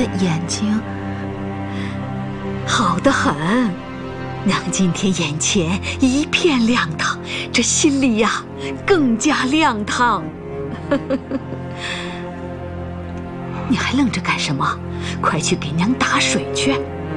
眼睛好得很。娘今天眼前一片亮堂，这心里呀更加亮堂。你还愣着干什么？快去给娘打水去。